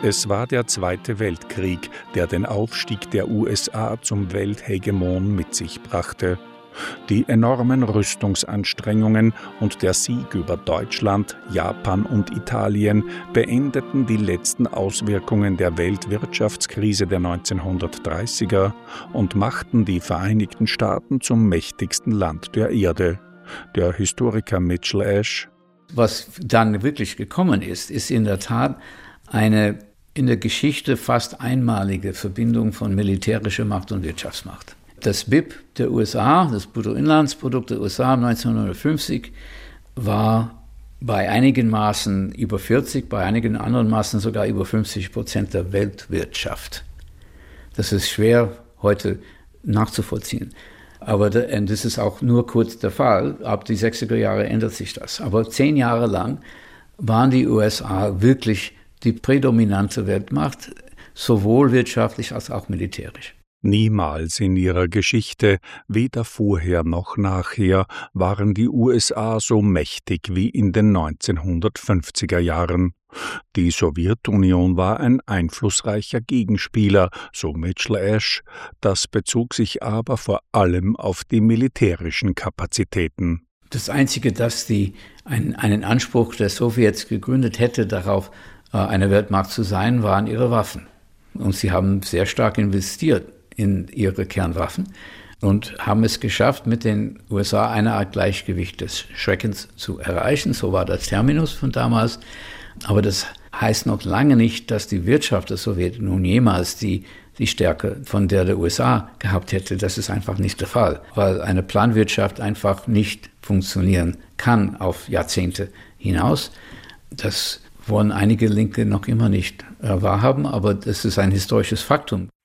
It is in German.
Es war der Zweite Weltkrieg, der den Aufstieg der USA zum Welthegemon mit sich brachte. Die enormen Rüstungsanstrengungen und der Sieg über Deutschland, Japan und Italien beendeten die letzten Auswirkungen der Weltwirtschaftskrise der 1930er und machten die Vereinigten Staaten zum mächtigsten Land der Erde. Der Historiker Mitchell Ash: Was dann wirklich gekommen ist in der Tat eine in der Geschichte fast einmalige Verbindung von militärischer Macht und Wirtschaftsmacht. Das BIP der USA, das Bruttoinlandsprodukt der USA 1950, war bei einigen Maßen über 40, bei einigen anderen Maßen sogar über 50% der Weltwirtschaft. Das ist schwer heute nachzuvollziehen. Aber das ist auch nur kurz der Fall. Ab die 60er Jahre ändert sich das. Aber 10 Jahre lang waren die USA wirklich die prädominante Weltmacht, sowohl wirtschaftlich als auch militärisch. Niemals in ihrer Geschichte, weder vorher noch nachher, waren die USA so mächtig wie in den 1950er Jahren. Die Sowjetunion war ein einflussreicher Gegenspieler, so Mitchell Ash. Das bezog sich aber vor allem auf die militärischen Kapazitäten. Das Einzige, das einen Anspruch der Sowjets gegründet hätte, darauf eine Weltmacht zu sein, waren ihre Waffen. Und sie haben sehr stark investiert in ihre Kernwaffen und haben es geschafft, mit den USA eine Art Gleichgewicht des Schreckens zu erreichen. So war das Terminus von damals. Aber das heißt noch lange nicht, dass die Wirtschaft der Sowjetunion jemals die Stärke von der USA gehabt hätte. Das ist einfach nicht der Fall, weil eine Planwirtschaft einfach nicht funktionieren kann auf Jahrzehnte hinaus. Das wollen einige Linke noch immer nicht wahrhaben, aber das ist ein historisches Faktum.